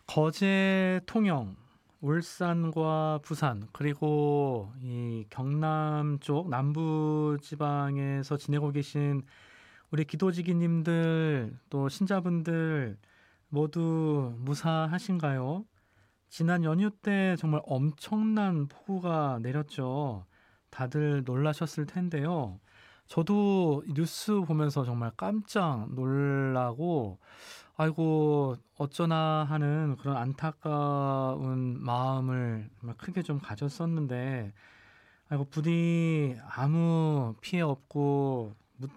거제, 통영, 울산과 부산, 그리고 이 경남 쪽 남부 지방에서 지내고 계신 우리 기도지기님들 또 신자분들 모두 무사하신가요? 지난 연휴 때 정말 엄청난 폭우가 내렸죠. 다들 놀라셨을 텐데요. 저도 뉴스 보면서 정말 깜짝 놀라고, 아이고, 어쩌나 하는 그런 안타까운 마음을 정말 크게 좀 가졌었는데, 아이고, 부디 아무 피해 없고